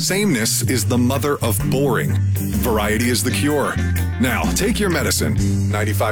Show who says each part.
Speaker 1: Sameness is the mother of boring. Variety is the cure. Now, take your medicine. 95